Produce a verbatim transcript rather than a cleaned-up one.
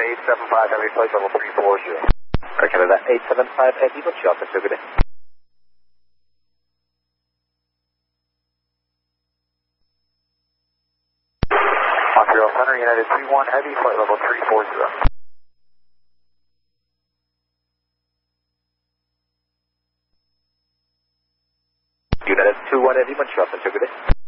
eight seven five Heavy, flight level three four zero. Air Canada eight seven five Heavy, what's your office, good day? Montreal Center, United three one Heavy, flight level three four zero. United two one Heavy, what's your office, good day?